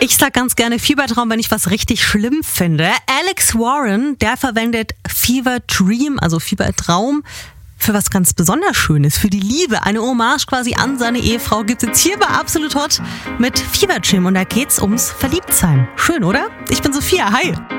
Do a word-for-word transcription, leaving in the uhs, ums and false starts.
Ich sag ganz gerne Fiebertraum, wenn ich was richtig schlimm finde. Alex Warren, der verwendet Fever Dream, also Fiebertraum, für was ganz besonders Schönes, für die Liebe. Eine Hommage quasi an seine Ehefrau gibt's jetzt hier bei Absolut Hot mit Fever Dream und da geht's ums Verliebtsein. Schön, oder? Ich bin Sophia, hi.